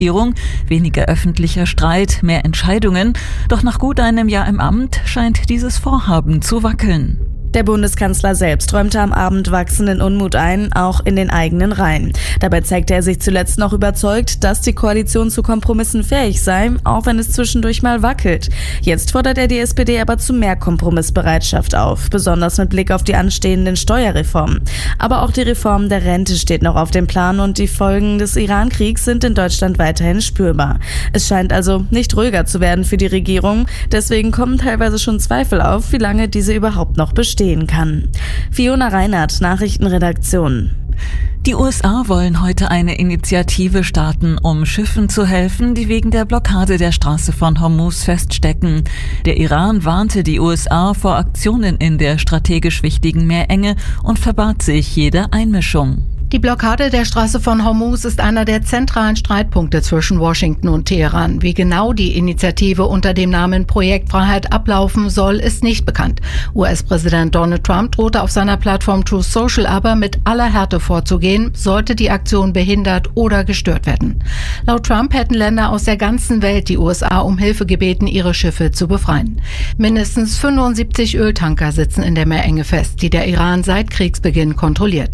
Regierung, weniger öffentlicher Streit, mehr Entscheidungen. Doch nach gut einem Jahr im Amt scheint dieses Vorhaben zu wackeln. Der Bundeskanzler selbst räumte am Abend wachsenden Unmut ein, auch in den eigenen Reihen. Dabei zeigte er sich zuletzt noch überzeugt, dass die Koalition zu Kompromissen fähig sei, auch wenn es zwischendurch mal wackelt. Jetzt fordert er die SPD aber zu mehr Kompromissbereitschaft auf, besonders mit Blick auf die anstehenden Steuerreformen. Aber auch die Reform der Rente steht noch auf dem Plan und die Folgen des Iran-Kriegs sind in Deutschland weiterhin spürbar. Es scheint also nicht ruhiger zu werden für die Regierung, deswegen kommen teilweise schon Zweifel auf, wie lange diese überhaupt noch bestehen kann. Fiona Reinhardt, Nachrichtenredaktion. Die USA wollen heute eine Initiative starten, um Schiffen zu helfen, die wegen der Blockade der Straße von Hormuz feststecken. Der Iran warnte die USA vor Aktionen in der strategisch wichtigen Meerenge und verbat sich jede Einmischung. Die Blockade der Straße von Hormuz ist einer der zentralen Streitpunkte zwischen Washington und Teheran. Wie genau die Initiative unter dem Namen Projekt Freiheit ablaufen soll, ist nicht bekannt. US-Präsident Donald Trump drohte auf seiner Plattform Truth Social aber mit aller Härte vorzugehen, sollte die Aktion behindert oder gestört werden. Laut Trump hätten Länder aus der ganzen Welt die USA um Hilfe gebeten, ihre Schiffe zu befreien. Mindestens 75 Öltanker sitzen in der Meerenge fest, die der Iran seit Kriegsbeginn kontrolliert.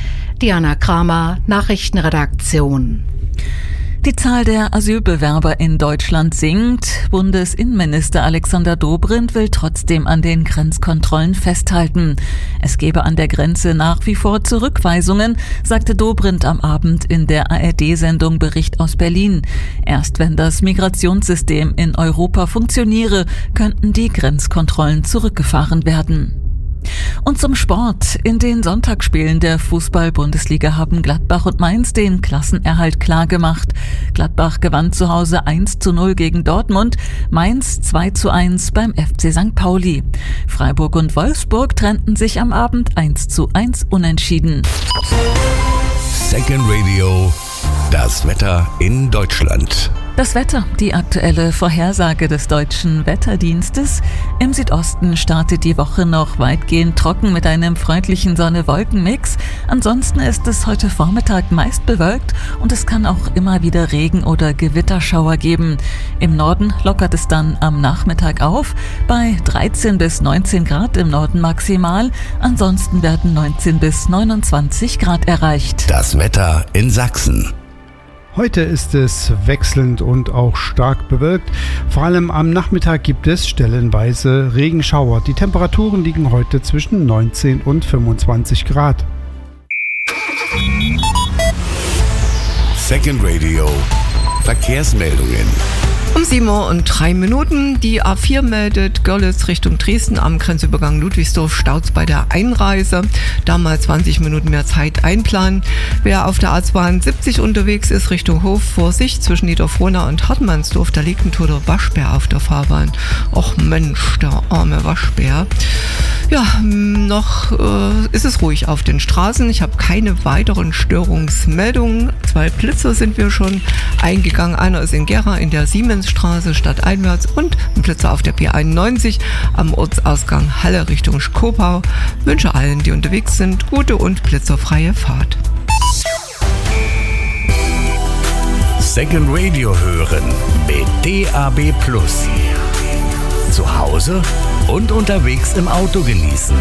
Diana Kramer, Nachrichtenredaktion. Die Zahl der Asylbewerber in Deutschland sinkt. Bundesinnenminister Alexander Dobrindt will trotzdem an den Grenzkontrollen festhalten. Es gebe an der Grenze nach wie vor Zurückweisungen, sagte Dobrindt am Abend in der ARD-Sendung Bericht aus Berlin. Erst wenn das Migrationssystem in Europa funktioniere, könnten die Grenzkontrollen zurückgefahren werden. Und zum Sport. In den Sonntagsspielen der Fußball-Bundesliga haben Gladbach und Mainz den Klassenerhalt klargemacht. Gladbach gewann zu Hause 1:0 gegen Dortmund, Mainz 2:1 beim FC St. Pauli. Freiburg und Wolfsburg trennten sich am Abend 1:1 unentschieden. Second Radio, das Wetter in Deutschland. Das Wetter, die aktuelle Vorhersage des Deutschen Wetterdienstes. Im Südosten startet die Woche noch weitgehend trocken mit einem freundlichen Sonne-Wolken-Mix. Ansonsten ist es heute Vormittag meist bewölkt und es kann auch immer wieder Regen- oder Gewitterschauer geben. Im Norden lockert es dann am Nachmittag auf, bei 13 bis 19 Grad im Norden maximal. Ansonsten werden 19 bis 29 Grad erreicht. Das Wetter in Sachsen. Heute ist es wechselnd und auch stark bewölkt. Vor allem am Nachmittag gibt es stellenweise Regenschauer. Die Temperaturen liegen heute zwischen 19 und 25 Grad. Second Radio, Verkehrsmeldungen. Um 7:03 Uhr. Die A4 meldet Görlitz Richtung Dresden am Grenzübergang Ludwigsdorf staut bei der Einreise. Da mal 20 Minuten mehr Zeit einplanen. Wer auf der A72 unterwegs ist Richtung Hof, Vorsicht zwischen Niederfrohna und Hartmannsdorf, da liegt ein toter Waschbär auf der Fahrbahn. Och Mensch, der arme Waschbär. Ja, noch ist es ruhig auf den Straßen. Ich habe keine weiteren Störungsmeldungen. 2 Blitzer sind wir schon eingegangen. Einer ist in Gera in der Siemensstraße stadteinwärts und ein Blitzer auf der P91 am Ortsausgang Halle Richtung Schkopau. Wünsche allen, die unterwegs sind, gute und blitzerfreie Fahrt. Second Radio hören mit DAB+. Zu Hause und unterwegs im Auto genießen.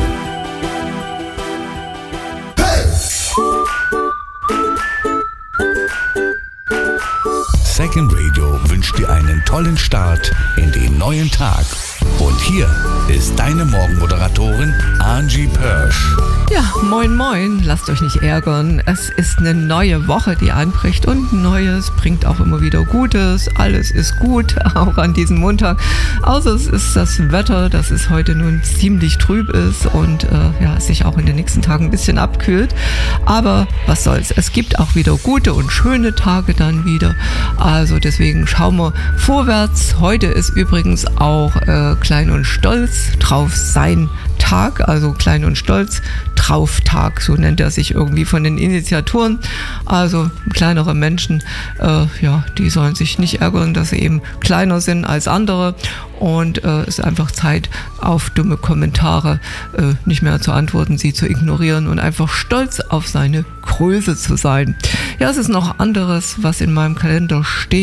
Second Radio wünscht dir einen tollen Start in den neuen Tag. Und hier ist deine Morgenmoderatorin Angie Pörsch. Ja, moin moin, lasst euch nicht ärgern. Es ist eine neue Woche, die anbricht und Neues bringt auch immer wieder Gutes. Alles ist gut, auch an diesem Montag. Außer es ist das Wetter, das es heute nun ziemlich trüb ist und sich auch in den nächsten Tagen ein bisschen abkühlt. Aber was soll's, es gibt auch wieder gute und schöne Tage dann wieder. Also deswegen schauen wir vorwärts. Heute ist übrigens auch Klein und Stolz drauf sein Tag, also Klein und Stolz Trauftag, so nennt er sich irgendwie von den Initiatoren. Also kleinere Menschen, die sollen sich nicht ärgern, dass sie eben kleiner sind als andere. Und es ist einfach Zeit, auf dumme Kommentare nicht mehr zu antworten, sie zu ignorieren und einfach stolz auf seine Größe zu sein. Ja, es ist noch anderes, was in meinem Kalender steht.